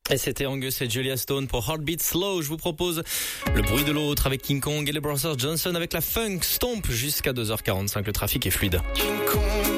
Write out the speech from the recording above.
Et c'était Angus et Julia Stone pour Heartbeat Slow. Je vous propose le bruit de l'autre avec King Kong et les Brothers Johnson avec la funk stomp jusqu'à 2h45. Le trafic est fluide.